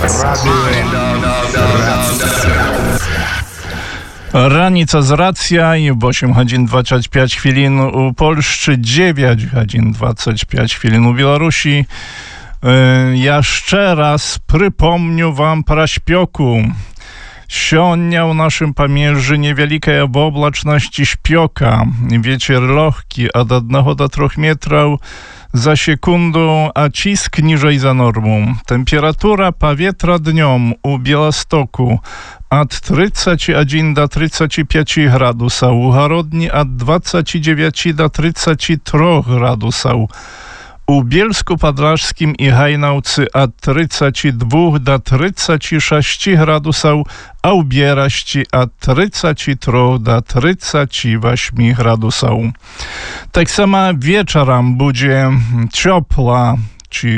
Ranica z racja i 8 godzin 25 chwilin u Polsce, 9 godzin 25 chwilin u Białorusi. Jeszcze raz przypomniu wam praśpioku. Сегодня в нашем помежье невеликая облачность и шпёка. Ветер легкий от 1 до 3 метров za sekundę, a cisk niżej za normą. Temperatura powietrza dniem u Białegostoku od 31 do 35 gradusów, u Horodni od 29 do 33 gradusów. U Bielsku Podlaskim i Hajnałcy od 32 do 36 gradusów, a u Bieraści od 33 do 38 gradusów. Tak samo wieczorem będzie ciepła,